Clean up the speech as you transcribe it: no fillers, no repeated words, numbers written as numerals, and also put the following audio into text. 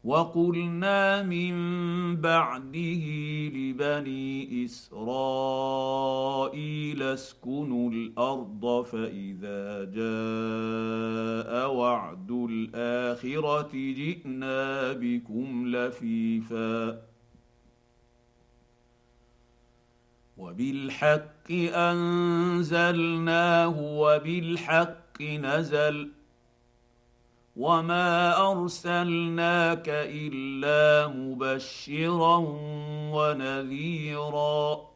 وقلنا من بعده لبني اسرائيل اسكنوا الارض فاذا جاء وعد الاخره جئنا بكم لفيفا وبالحق انزلناه وبالحق نزل وما ارسلناك الا مبشرا ونذيرا